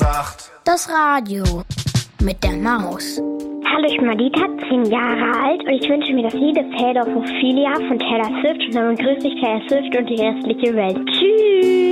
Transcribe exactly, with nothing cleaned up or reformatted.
gedacht. Das Radio mit der Maus. Hallo, ich bin Madita, zehn Jahre alt und ich wünsche mir das Lied Fade of Ophelia von Taylor Swift und dann grüße ich Taylor Swift und die restliche Welt. Tschüss!